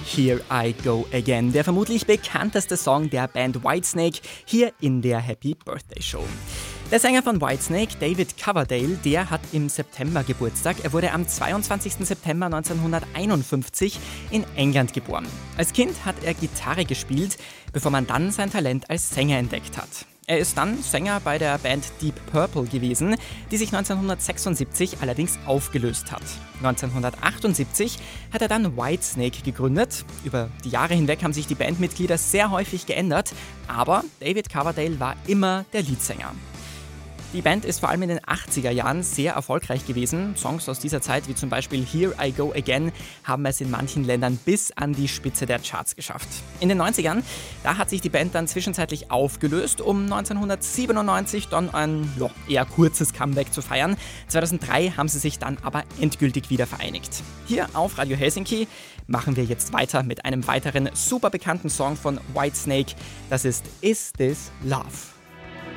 Here I Go Again, der vermutlich bekannteste Song der Band Whitesnake, hier in der Happy Birthday Show. Der Sänger von Whitesnake, David Coverdale, der hat im September Geburtstag. Er wurde am 22. September 1951 in England geboren. Als Kind hat er Gitarre gespielt, bevor man dann sein Talent als Sänger entdeckt hat. Er ist dann Sänger bei der Band Deep Purple gewesen, die sich 1976 allerdings aufgelöst hat. 1978 hat er dann Whitesnake gegründet. Über die Jahre hinweg haben sich die Bandmitglieder sehr häufig geändert, aber David Coverdale war immer der Leadsänger. Die Band ist vor allem in den 80er Jahren sehr erfolgreich gewesen. Songs aus dieser Zeit, wie zum Beispiel Here I Go Again, haben es in manchen Ländern bis an die Spitze der Charts geschafft. In den 90ern, da hat sich die Band dann zwischenzeitlich aufgelöst, um 1997 dann ein eher kurzes Comeback zu feiern. 2003 haben sie sich dann aber endgültig wieder vereinigt. Hier auf Radio Helsinki machen wir jetzt weiter mit einem weiteren super bekannten Song von Whitesnake. Das ist Is This Love?